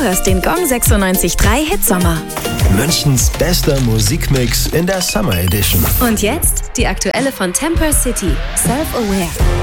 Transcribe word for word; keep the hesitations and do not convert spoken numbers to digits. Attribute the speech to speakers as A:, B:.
A: hörst den Gong sechsundneunzig Komma drei Hit Sommer.
B: Münchens bester Musikmix in der Summer Edition.
A: Und jetzt die aktuelle von Temper City, Self-Aware.